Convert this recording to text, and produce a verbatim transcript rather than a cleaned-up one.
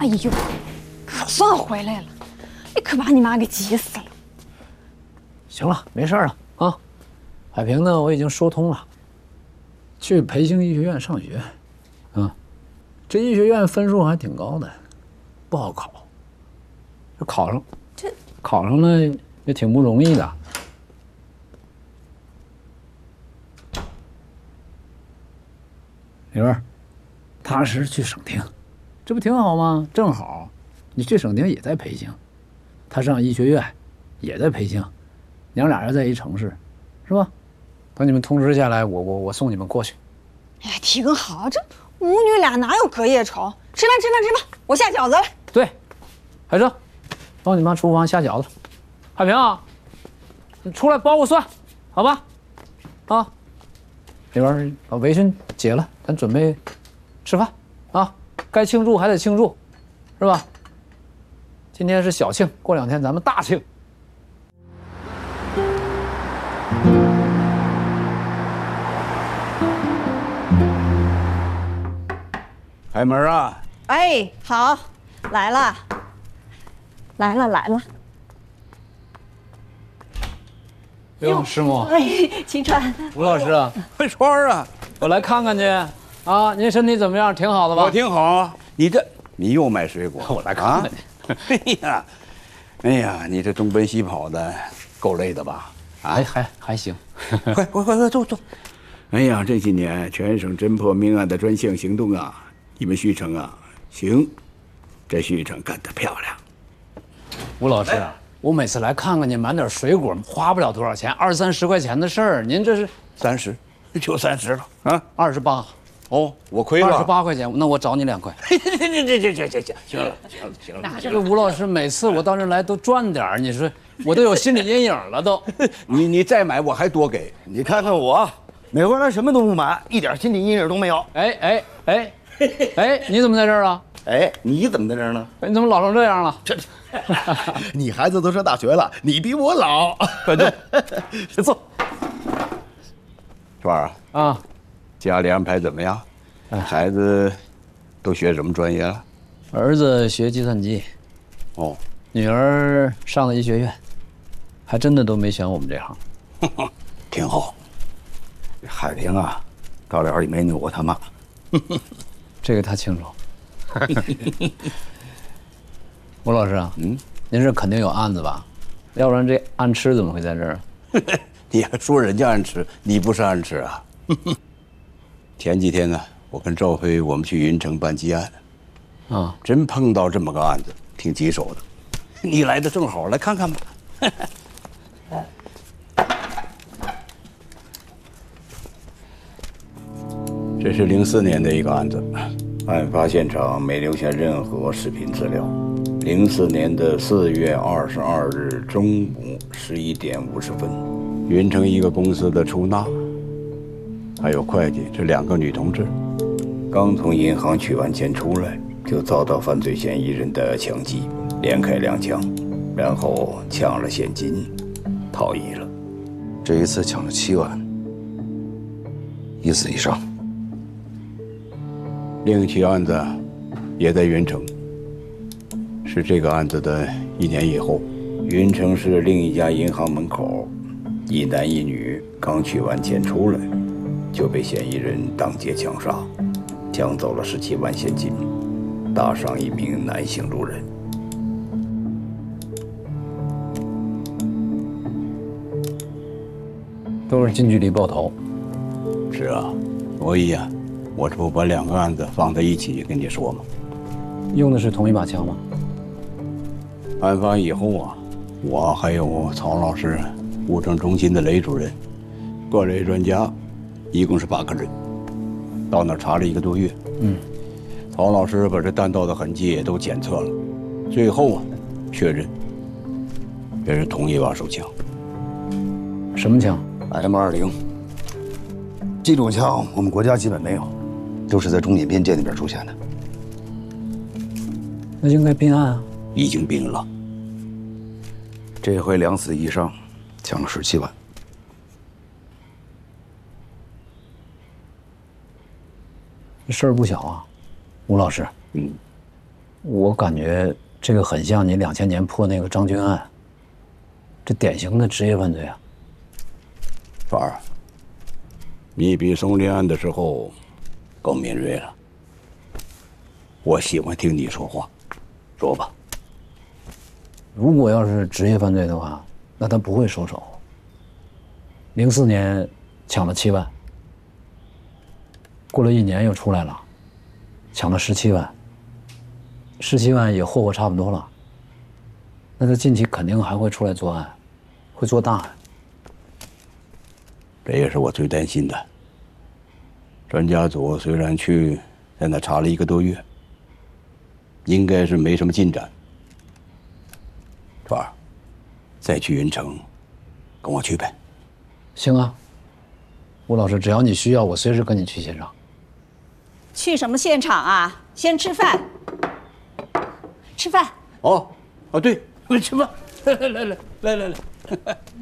哎呦，可算回来了！你可把你妈给急死了。 行了，没事了啊。海平呢，我已经说通了，去培兴医学院上学。啊，这医学院分数还挺高的，不好考。这考上， 这考上了也挺不容易的。玲儿，踏实去省厅，这不挺好吗？正好，你去省厅也在培兴，他上医学院也在培兴，娘俩人在一城市，是吧？等你们通知下来，我我我送你们过去。 哎呀，挺好，这母女俩哪有隔夜仇？吃饭吃饭吃饭，我下饺子了。 对，海生，帮你妈厨房下饺子。海平啊，你出来包个蒜，好吧？啊，里边把围裙解了，咱准备吃饭啊。该庆祝还得庆祝，是吧？今天是小庆，过两天咱们大庆。 开门啊！ 哎，好，来了，来了来了。 哟，师母， 哎，秦川， 吴老师啊， 川儿啊， 我来看看去啊。您身体怎么样？挺好的吧？ 我挺好啊。你这，你又买水果？ 我来看看去。 哎呀，哎呀，你这东奔西跑的，够累的吧？ 啊，还还还行。 快快快快坐坐。哎呀，这些年全省侦破命案的专项行动啊，你们徐城啊，行，这徐城干得漂亮。 吴老师，我每次来看看您，买点水果花不了多少钱，二三十块钱的事儿，您这是三十，就三十了啊， 二十八。 哦，我亏了二十八块钱，那我找你两块。 这这这这这这这，行了行了行了。 这个吴老师每次我到这来都赚点儿，你说我都有心理阴影了都。 你你再买我还多给。 你看看我，每回来什么都不买，一点心理阴影都没有。 哎哎哎哎，你怎么在这儿啊？ 哎，你怎么在这儿呢？ 你怎么老成这样了？ 这，你孩子都上大学了，你比我老。 快坐， 坐。 川儿啊， 啊， 家里安排怎么样？孩子都学什么专业了？ 儿子学计算机， 哦， 女儿上了医学院，还真的都没选我们这行。 挺好。海平啊，到了里没扭过他妈。 这个他清楚。吴老师啊，嗯，您这肯定有案子吧？要不然这暗吃怎么会在这儿？ 你还说人家暗吃，你不是暗吃啊？前几天呢，我跟赵飞我们去云城办积案， 啊， 真碰到这么个案子，挺棘手的。你来的正好，来看看吧。这是零四年的一个案子，案发现场没留下任何视频资料。零四年的四月二十二日中午十一点五十分，云城一个公司的出纳，还有会计这两个女同志，刚从银行取完钱出来，就遭到犯罪嫌疑人的枪击，连开两枪，然后抢了现金，逃逸了。 这一次抢了七万，一死一伤。 另一起案子也在云城，是这个案子的一年以后，云城市另一家银行门口，一男一女刚取完钱出来，就被嫌疑人当街枪杀，抢走了十七万现金，打伤一名男性路人。 都是近距离爆头。 是啊，所以啊，我这不把两个案子放在一起跟你说吗？ 用的是同一把枪吗？ 案发以后啊，我还有曹老师、物证中心的雷主任、各类专家，一共是八个人，到那儿查了一个多月。嗯，曹老师把这弹道的痕迹也都检测了，最后啊，确认这是同一把手枪。 什么枪 ？M 二零。这种枪我们国家基本没有，都是在中缅边界那边出现的。 那应该并案啊。 已经并了。 这回两死一伤，抢了十七万。 这事儿不小啊，吴老师。 嗯， 我感觉这个很像你两千年破那个张军案，这典型的职业犯罪啊。 川儿，你比松林案的时候更敏锐了。我喜欢听你说话，说吧。 如果要是职业犯罪的话，那他不会收手。零四年抢了七万，过了一年又出来了，抢了十七万，十七万也霍霍差不多了。那他近期肯定还会出来作案，会做大案。 这也是我最担心的。专家组虽然去在那查了一个多月，应该是没什么进展。川儿，再去云城，跟我去呗。 行啊，吴老师，只要你需要，我随时跟你去现场。 去什么现场啊？先吃饭。吃饭。 哦，哦对，吃饭，来来来来来来来。